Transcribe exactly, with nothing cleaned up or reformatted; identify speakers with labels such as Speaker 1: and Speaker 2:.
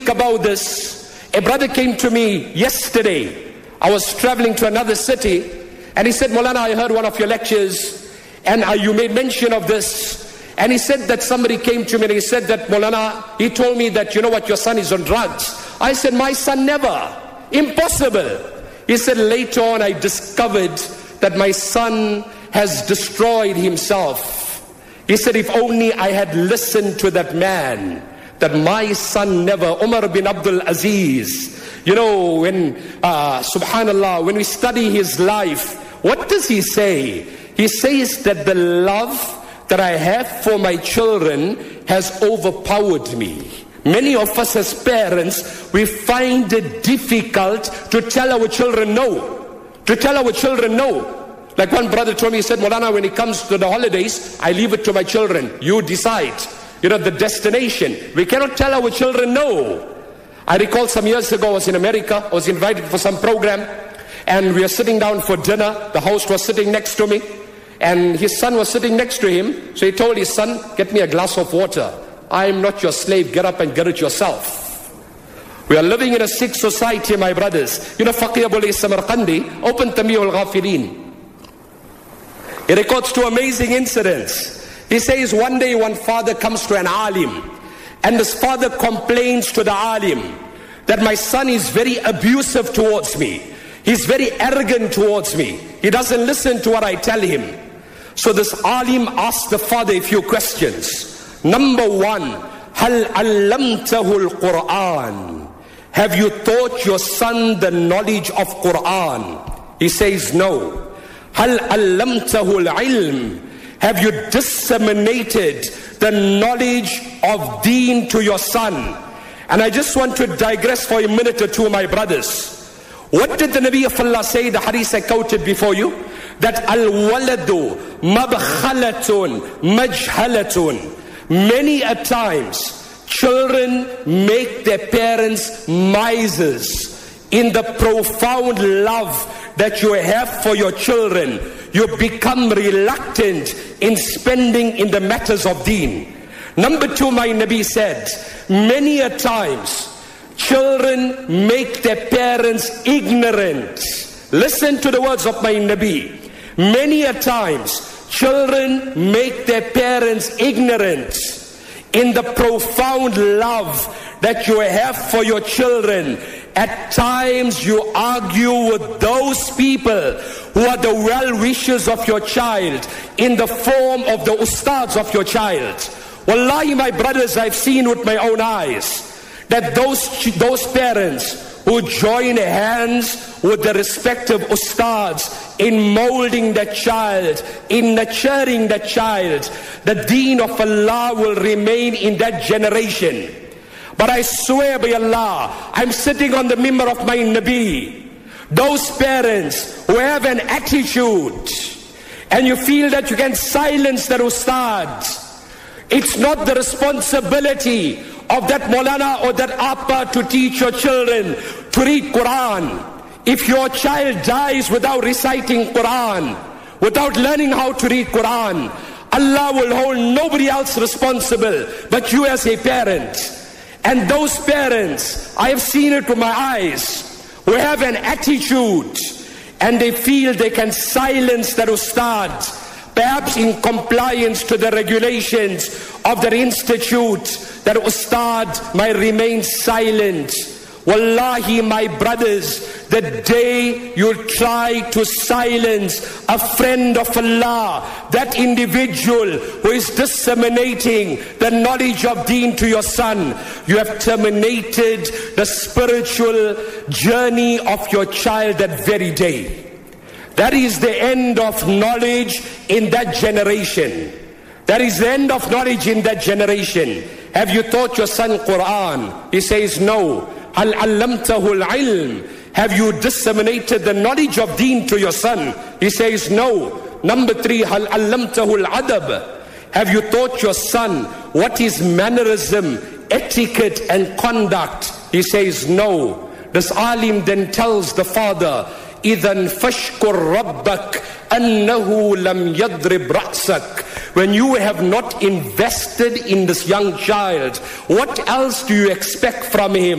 Speaker 1: about this. A brother came to me yesterday. I was traveling to another city, and he said, Maulana, I heard one of your lectures, and uh, you made mention of this. And he said that somebody came to me and he said that, Maulana, he told me that, you know what, your son is on drugs. I said, my son never. Impossible. He said, later on I discovered that my son has destroyed himself. He said, if only I had listened to that man, that my son never. Umar bin Abdul Aziz, you know, when, uh, subhanallah, when we study his life, what does he say? He says that the love that I have for my children has overpowered me. Many of us as parents, we find it difficult to tell our children no. To tell our children no. Like one brother told me, he said, Maulana, when it comes to the holidays, I leave it to my children. You decide, you know, the destination. We cannot tell our children no. I recall some years ago, I was in America, I was invited for some program, and we were sitting down for dinner. The host was sitting next to me, and his son was sitting next to him. So he told his son, get me a glass of water. I'm not your slave, get up and get it yourself. We are living in a sick society, my brothers. You know, Faqih Abul Samarqandi opened Tamiyul Ghafirin. He records two amazing incidents. He says one day one father comes to an alim, and this father complains to the alim that my son is very abusive towards me. He's very arrogant towards me. He doesn't listen to what I tell him. So this alim asks the father a few questions. Number one, Hal allamtahu al-Quran? Have you taught your son the knowledge of Quran? He says no. Hal allamtahu al-ilm? Have you disseminated the knowledge of deen to your son? And I just want to digress for a minute or two, my brothers. What did the Nabi of Allah say, the hadith I quoted before you? That al-waladu mabkhalatun majhalatun. Many a times, children make their parents misers. In the profound love that you have for your children, you become reluctant in spending in the matters of deen. Number two, my Nabi said, many a times, children make their parents ignorant. Listen to the words of my Nabi. Many a times, children make their parents ignorant. In the profound love that you have for your children, at times you argue with those people who are the well-wishers of your child in the form of the ustads of your child. Wallahi, my brothers, I've seen with my own eyes that those, those parents who join hands with the respective ustads in molding the child, in nurturing the child, the deen of Allah will remain in that generation. But I swear by Allah, I'm sitting on the mimbar of my Nabi. Those parents who have an attitude and you feel that you can silence the ustad, it's not the responsibility of that Maulana or that Appa to teach your children to read Quran. If your child dies without reciting Quran, without learning how to read Quran, Allah will hold nobody else responsible but you as a parent. And those parents, I have seen it with my eyes, who have an attitude and they feel they can silence their ustad, perhaps in compliance to the regulations of their institute, that ustad might remain silent. Wallahi, my brothers, the day you try to silence a friend of Allah, that individual who is disseminating the knowledge of deen to your son, you have terminated the spiritual journey of your child that very day. That is the end of knowledge in that generation. That is the end of knowledge in that generation. Have you taught your son Quran? He says no. Hal allamtahu al-ilm? Have you disseminated the knowledge of deen to your son? He says no. Number three, hal allamtahu al-adab? Have you taught your son what is mannerism, etiquette and conduct? He says no. This alim then tells the father, إِذَنْ فَشْكُرْ رَبَّكْ أنه لم يضرب رأسك. When you have not invested in this young child, what else do you expect from him?